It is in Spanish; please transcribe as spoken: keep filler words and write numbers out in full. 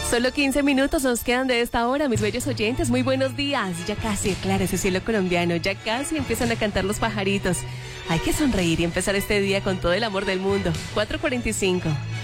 Solo quince minutos nos quedan de esta hora, mis bellos oyentes. Muy buenos días. Ya casi, claro, ese cielo colombiano. Ya casi empiezan a cantar los pajaritos. Hay que sonreír y empezar este día con todo el amor del mundo. cuatro cuarenta y cinco.